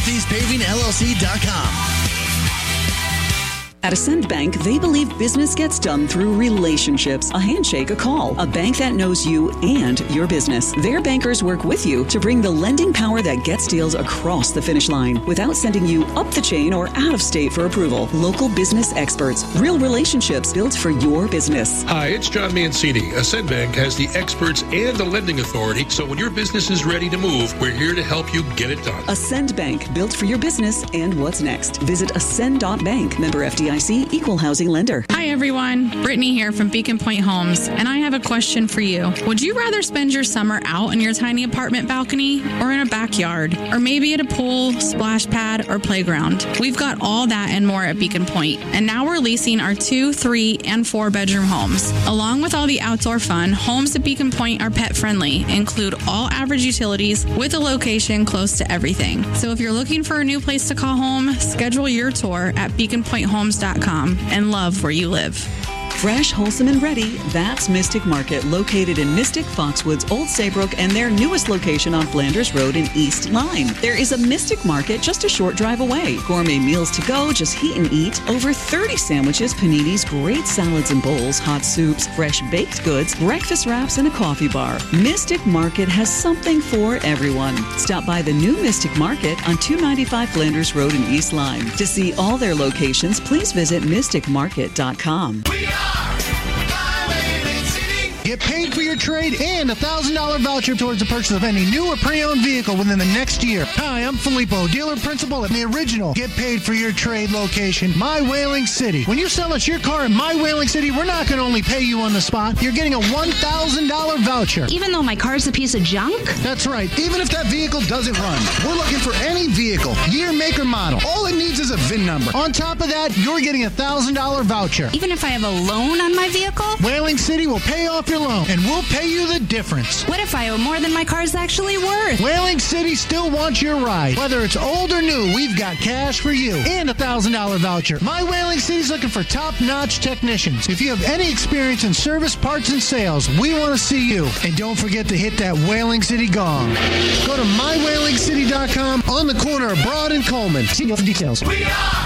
NortheastPavingLLC.com. At Ascend Bank, they believe business gets done through relationships. A handshake, a call. A bank that knows you and your business. Their bankers work with you to bring the lending power that gets deals across the finish line without sending you up the chain or out of state for approval. Local business experts. Real relationships built for your business. Hi, it's John Mancini. Ascend Bank has the experts and the lending authority, so when your business is ready to move, we're here to help you get it done. Ascend Bank, built for your business and what's next. Visit ascend.bank. Member FDIC, equal housing lender. Hi everyone, Brittany here from Beacon Point Homes, and I have a question for you. Would you rather spend your summer out in your tiny apartment balcony or in a backyard, or maybe at a pool, splash pad, or playground? We've got all that and more at Beacon Point, and now we're leasing our 2, 3, and 4 bedroom homes. Along with all the outdoor fun, homes at Beacon Point are pet friendly, include all average utilities with a location close to everything. So if you're looking for a new place to call home, schedule your tour at beaconpointhomes.com and love where you live. Fresh, wholesome, and ready, that's Mystic Market, located in Mystic, Foxwoods, Old Saybrook, and their newest location on Flanders Road in East Lyme. There is a Mystic Market just a short drive away. Gourmet meals to go, just heat and eat. Over 30 sandwiches, paninis, great salads and bowls, hot soups, fresh baked goods, breakfast wraps, and a coffee bar. Mystic Market has something for everyone. Stop by the new Mystic Market on 295 Flanders Road in East Lyme. To see all their locations, please visit mysticmarket.com. Get paid for your trade and a $1,000 voucher towards the purchase of any new or pre-owned vehicle within the next year. Hi, I'm Filippo, dealer principal at the original Get Paid for Your Trade location, My Whaling City. When you sell us your car in My Whaling City, we're not going to only pay you on the spot. You're getting a $1,000 voucher. Even though my car's a piece of junk? That's right. Even if that vehicle doesn't run. We're looking for any vehicle, year, make, or model. All it needs is a VIN number. On top of that, you're getting a $1,000 voucher. Even if I have a loan on my vehicle? Whaling City will pay off your loan, and we'll pay you the difference. What if I owe more than my car's actually worth? Whaling City still wants your ride. Whether it's old or new, we've got cash for you and a $1,000 voucher. My Whaling City's looking for top-notch technicians. If you have any experience in service, parts, and sales, we want to see you. And don't forget to hit that Whaling City gong. Go to mywhalingcity.com on the corner of Broad and Coleman. See you for details. We are